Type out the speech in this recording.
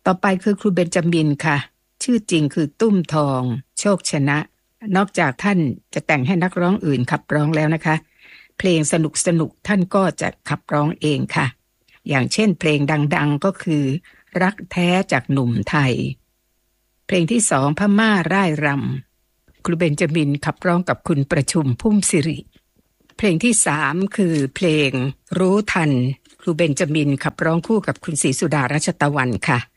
ต่อไปคือครูเบนจามินค่ะชื่อจริงคือตุ้มทองโชคชนะนอกจากท่านจะแต่งให้นักร้องอื่นขับร้องแล้วนะคะเพลงสนุกท่านก็จะขับร้องเองค่ะอย่างเช่นเพลงดังๆก็คือรักแท้จากหนุ่มไทยเพลงที่2พม่าร่ายรำครูเบนจามินขับร้องกับคุณประชุมพุ่มสิริเพลงที่3คือเพลงรู้ทันครูเบนจามินขับร้องคู่กับคุณศรีสุดารัชตะวันค่ะ